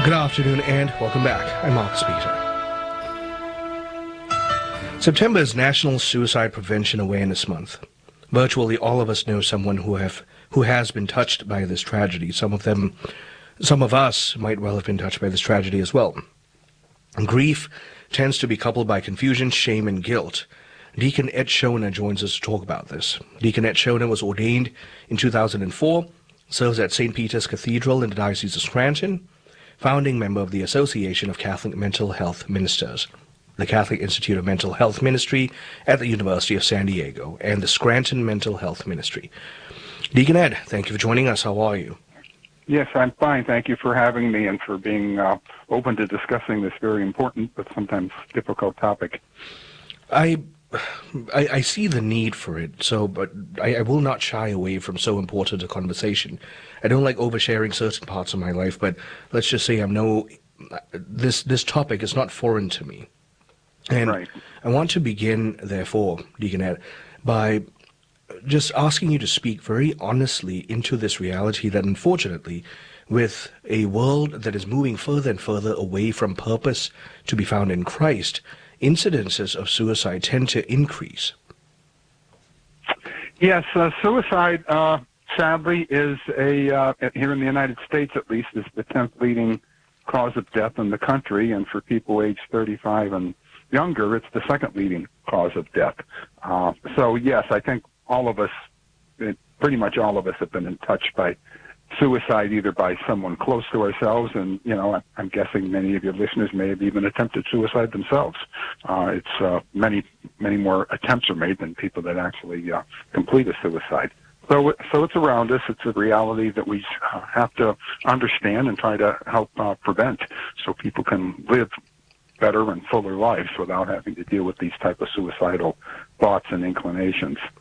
Good afternoon and welcome back. I'm Mark Speeter. September is National Suicide Prevention Awareness Month. Virtually all of us know someone who has been touched by this tragedy. Some of us might well have been touched by this tragedy as well. Grief tends to be coupled by confusion, shame, and guilt. Deacon Ed Shona joins us to talk about this. Deacon Ed Shona was ordained in 2004, serves at St. Peter's Cathedral in the Diocese of Scranton, founding member of the Association of Catholic Mental Health Ministers, the Catholic Institute of Mental Health Ministry at the University of San Diego, and the Scranton Mental Health Ministry. Deacon Ed, thank you for joining us. How are you? Yes, I'm fine. Thank you for having me and for being open to discussing this very important but sometimes difficult topic. I see the need for it, but I will not shy away from so important a conversation. I don't like oversharing certain parts of my life, but let's just say this topic is not foreign to me. And right. I want to begin, therefore, Deacon Ed, by just asking you to speak very honestly into this reality that, unfortunately, with a world that is moving further and further away from purpose to be found in Christ, incidences of suicide tend to increase. Yes, suicide, sadly, is here in the United States at least, is the 10th leading cause of death in the country, and for people aged 35 and younger, it's the second leading cause of death. So yes, I think all of us, pretty much all of us, have been touched by suicide, either by someone close to ourselves, and I'm guessing many of your listeners may have even attempted suicide themselves. It's many more attempts are made than people that actually complete a suicide. So it's around us. It's a reality that we have to understand and try to help prevent, so people can live better and fuller lives without having to deal with these type of suicidal thoughts and inclinations.